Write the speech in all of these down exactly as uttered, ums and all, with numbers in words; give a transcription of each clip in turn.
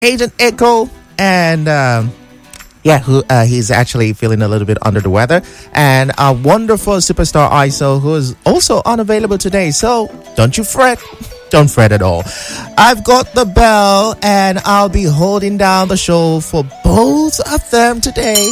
Agent Echo, and um, yeah, who uh, he's actually feeling a little bit under the weather, and our wonderful superstar I S O, who is also unavailable today. So don't you fret. Don't fret at all. I've got the bell, and I'll be holding down the show for both of them today.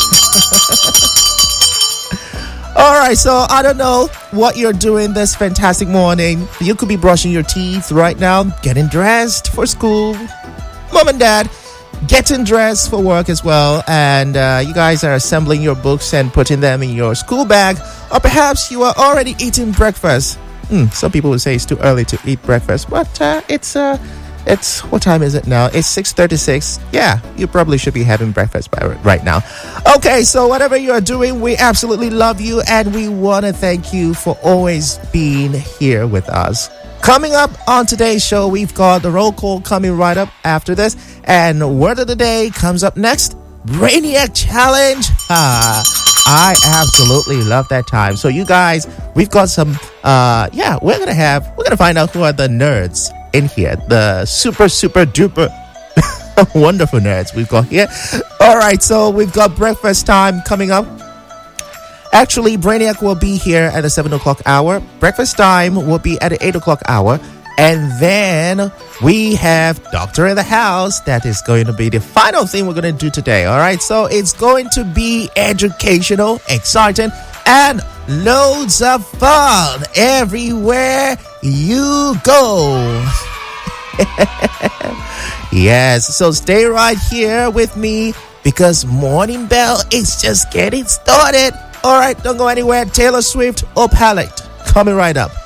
All right, so I don't know what you're doing this fantastic morning. You could be brushing your teeth right now, getting dressed for school. Mom and dad getting dressed for work as well. And uh, you guys are assembling your books and putting them in your school bag. Or perhaps you are already eating breakfast. Hmm, some people would say it's too early to eat breakfast, but uh, it's... Uh, It's, what time is it now? It's six thirty-six. Yeah, you probably should be having breakfast by right now. Okay, so whatever you're doing, we absolutely love you, and we want to thank you for always being here with us. Coming up on today's show, we've got the roll call coming right up after this, and word of the day comes up next. Brainiac Challenge. Ah, I absolutely love that time. So you guys, we've got some, uh, yeah, we're going to have, we're going to find out who are the nerds in here, the super super duper wonderful nerds we've got here. All right, so we've got breakfast time coming up. Actually, Brainiac will be here at the seven o'clock hour. Breakfast time will be at the eight o'clock hour, and then we have Doctor in the House. That is going to be the final thing we're going to do today. All right, so it's going to be educational, exciting, and loads of fun everywhere you go. Yes, so stay right here with me because Morning Bell is just getting started. All right, don't go anywhere. Taylor Swift or Palette coming right up.